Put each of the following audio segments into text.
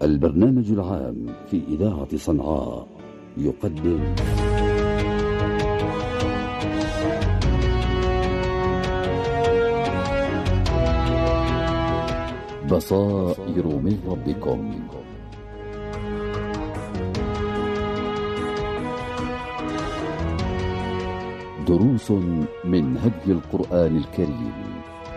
البرنامج العام في إذاعة صنعاء يقدم بصائر من ربكم. دروس من هدي القرآن الكريم.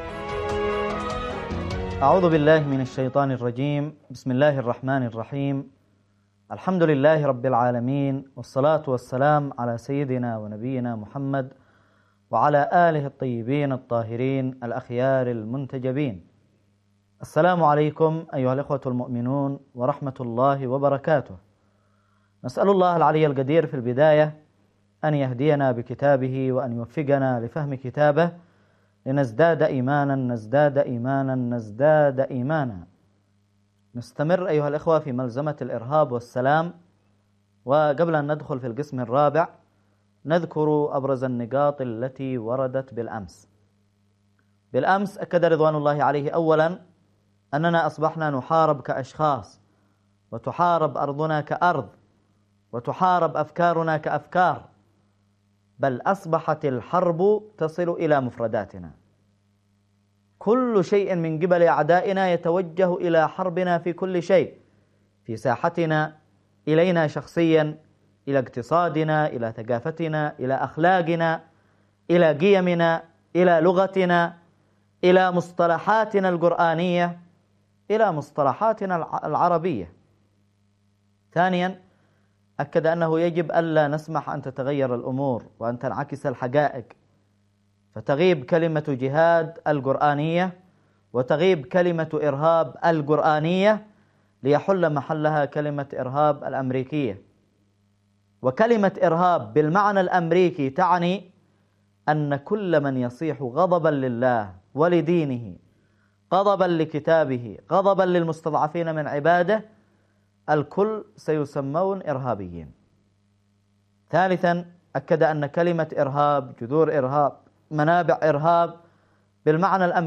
أعوذ بالله من الشيطان الرجيم. بسم الله الرحمن الرحيم. الحمد لله رب العالمين، والصلاة والسلام على سيدنا ونبينا محمد وعلى آله الطيبين الطاهرين الأخيار المنتجبين. السلام عليكم أيها الإخوة المؤمنون ورحمة الله وبركاته. نسأل الله العلي القدير في البداية أن يهدينا بكتابه وأن يوفقنا لفهم كتابه لنزداد إيمانا نزداد إيمانا نزداد إيمانا. نستمر أيها الإخوة في ملزمة الإرهاب والسلام، وقبل أن ندخل في القسم الرابع نذكر أبرز النقاط التي وردت بالأمس أكد رضوان الله عليه أولا أننا أصبحنا نحارب كأشخاص، وتحارب أرضنا كأرض، وتحارب أفكارنا كأفكار، بل أصبحت الحرب تصل إلى مفرداتنا. كل شيء من قبل أعدائنا يتوجه إلى حربنا في كل شيء، في ساحتنا، إلينا شخصيا، إلى اقتصادنا، إلى ثقافتنا، إلى أخلاقنا، إلى قيمنا، إلى لغتنا، إلى مصطلحاتنا القرآنية، إلى مصطلحاتنا العربية. ثانيا أكد أنه يجب ألا نسمح أن تتغير الأمور وأن تنعكس الحقائق، فتغيب كلمة جهاد القرآنية وتغيب كلمة إرهاب القرآنية ليحل محلها كلمة إرهاب الأمريكية. وكلمة إرهاب بالمعنى الأمريكي تعني أن كل من يصيح غضبا لله ولدينه، غضبا لكتابه، غضبا للمستضعفين من عباده، الكل سيسمون إرهابيين. ثالثا أكد أن كلمة إرهاب، جذور إرهاب، منابع إرهاب بالمعنى الأمريكي